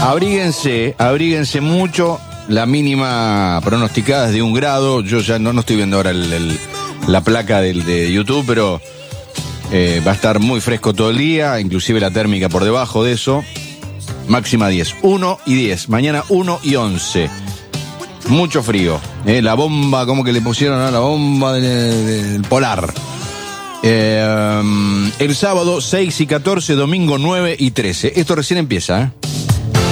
Abríguense mucho. La mínima pronosticada es de 1 grado. Yo ya no estoy viendo ahora la placa de YouTube, pero va a estar muy fresco todo el día, inclusive la térmica por debajo de eso. Máxima 10, 1 y 10. Mañana 1 y 11. Mucho frío. La bomba, ¿cómo que le pusieron? La bomba del polar. El sábado 6 y 14, domingo 9 y 13. Esto recién empieza,